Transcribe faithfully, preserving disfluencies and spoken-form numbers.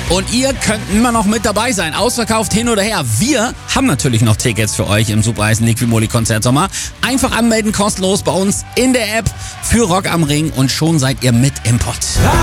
Und ihr könnt immer noch mit dabei sein. Ausverkauft hin oder her. Wir haben natürlich noch Tickets für euch im super heißen Liquimoli Konzertsommer. Einfach anmelden, kostenlos bei uns in der App für Rock am Ring und schon seid ihr mit im Pott.